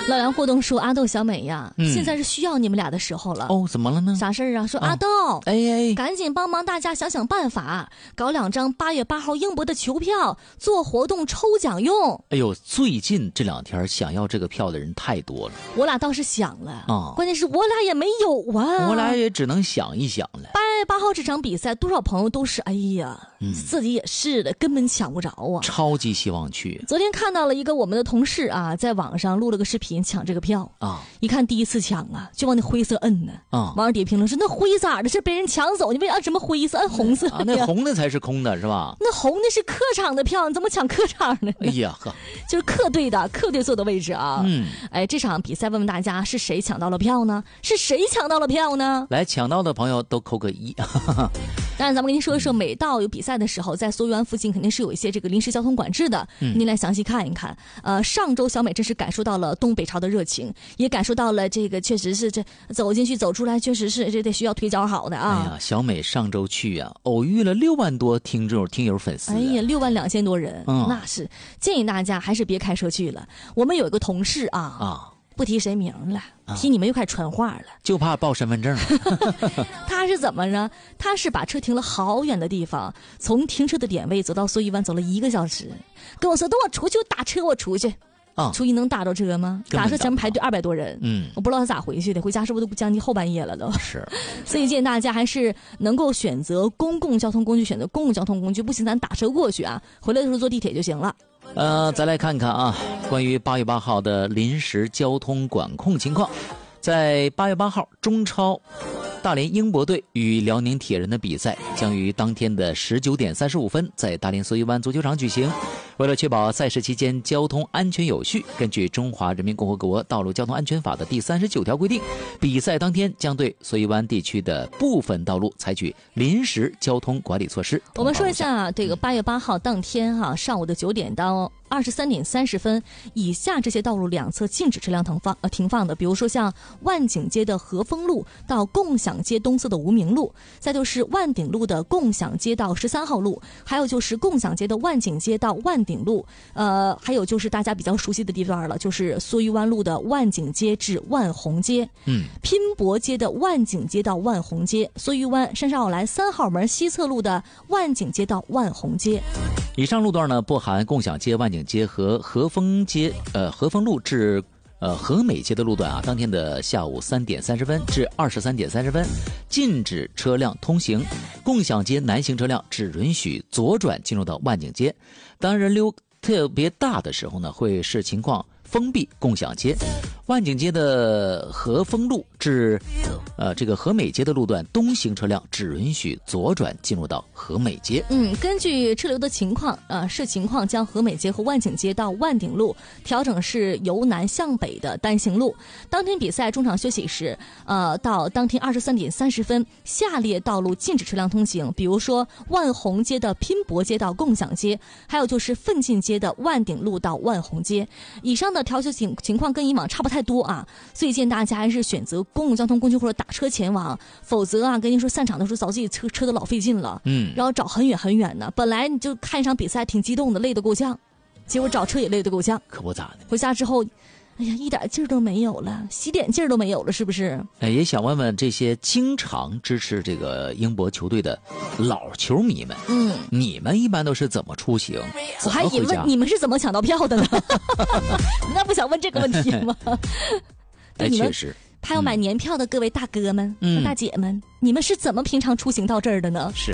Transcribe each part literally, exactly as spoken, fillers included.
老梁互动说：“阿豆、小美呀，嗯、现在是需要你们俩的时候了。” 哦，怎么了呢？ 啥事儿啊？说、哦、阿豆， 哎哎， 赶紧帮忙大家想想办法，搞两张八月八号英博的球票，做活动抽奖用。 哎呦，最近这两天想要这个票的人太多了。 我俩倒是想了啊、 哦， 关键是我俩也没有啊。 我俩也只能想一想了。 八月八号这场比赛，多少朋友都是哎呀，嗯、自己也是的，根本抢不着啊。 超级希望去。 昨天看到了一个我们的同事啊，在网上录了个视频抢这个票啊， 一看第一次抢啊，就往那灰色摁呢啊。网上底下评论说：“那灰咋的？是被人抢走？你为啥按什么灰色？按红色、 啊？那红的才是空的，是吧？ 那红的是客场的票，你怎么抢客场呢？ 哎呀呵， 就是客队的客队坐的位置啊。 嗯， 哎，这场比赛问问大家是谁抢到了票呢？是谁抢到了票呢？ 来，抢到的朋友都扣个一。 当然，咱们跟您说一说，每到有比赛的时候，在所有湾附近肯定是有一些这个临时交通管制的。嗯，您来详细看一看。呃，上周小美真是感受到了东北潮的热情，也感受到了这个确实是这走进去走出来，确实是这得需要腿脚好的啊。 哎呀，小美上周去啊，偶遇了六万多听众听友粉丝、啊。 哎呀，六万两千多人， 嗯、 那是建议大家还是别开车去了。我们有一个同事啊啊。 不提谁名了，提你们又开始传话了， 就怕报身份证。 他是怎么呢？他是把车停了好远的地方，从停车的点位走到苏伊湾走了一个小时，跟我说等我出去我打车我出去。啊，出去能打着车吗？打车前面排队二百多人，嗯，我不知道他咋回去的，回家是不是都将近后半夜了都？ 是， 所以建议大家还是能够选择公共交通工具，选择公共交通工具，不行咱打车过去啊，回来的时候坐地铁就行了。 呃，再来看看啊，关于八月八号的临时交通管控情况，在八月八号，中超大连英博队与辽宁铁人的比赛将于当天的十九点三十五分在大连苏伊湾足球场举行。为了确保赛事期间交通安全有序，根据《中华人民共和国道路交通安全法》的第三十九条规定，比赛当天将对苏伊湾地区的部分道路采取临时交通管理措施。 我们说一下这个八月八号当天哈、啊、上午的九点到二十三点三十分，以下这些道路两侧禁止车辆停放呃停放的，比如说像万景街的和丰路到共享街东侧的无名路，再就是万鼎路的共享街到十三号路，还有就是共享街的万景街到万鼎路，呃，还有就是大家比较熟悉的地段了，就是苏伊湾路的万景街至万宏街，嗯，拼搏街的万景街到万宏街，苏伊湾山上奥莱三号门西侧路的万景街到万宏街。 以上路段呢，不含共享街、万景街和和丰街，呃，和丰路至呃和美街的路段啊，当天的下午三点三十分至二十三点三十分，禁止车辆通行。共享街南行车辆只允许左转进入到万景街，当人流特别大的时候呢，会视情况封闭共享街。万景街的和丰路至呃这个和美街的路段，东行车辆只允许左转进入到和美街。 嗯，根据车流的情况，呃，视情况将和美街和万景街到万鼎路调整是由南向北的单行路。当天比赛中场休息时，呃，到当天二十三点三十分，下列道路禁止车辆通行，比如说万宏街的拼搏街到共享街，还有就是奋进街的万鼎路到万宏街。以上的调休情情况跟以往差不太多啊，所以建议大家还是选择公共交通工具或者打车前往，否则啊，跟您说散场的时候找自己车车都老费劲了，嗯，然后找很远很远的，本来你就看一场比赛挺激动的，累得够呛，结果找车也累得够呛， 可不咋的。 回家之后，哎呀，一点劲儿都没有了，洗点劲儿都没有了，是不是？ 哎，也想问问这些经常支持这个英博球队的老球迷们，嗯，你们一般都是怎么出行？ 我还以为你们是怎么抢到票的呢？那不想问这个问题吗？ 哎，确实。 还有买年票的各位大哥们、嗯、和大姐们，你们是怎么平常出行到这儿的呢？ 是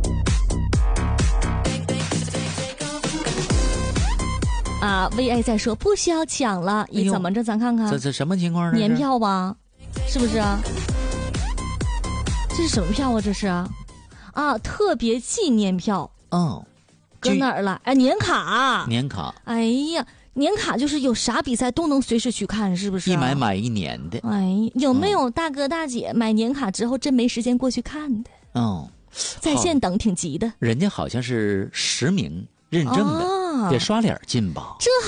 啊 ，V A 在说不需要抢了，你、哎、怎么着？咱看看， 这这什么情况呢？ 年票吧，是不是啊？这是什么票啊？这是啊，啊，特别纪念票。 哦， 搁哪儿了？哎，年卡， 年卡。 哎呀。年卡就是有啥比赛都能随时去看，是不是、啊？ 一买买一年的。 哎，有没有大哥大姐买年卡之后真没时间过去看的？ 哦， 在线等挺急的。 人家好像是实名认证的，哦、得刷脸进吧？ 这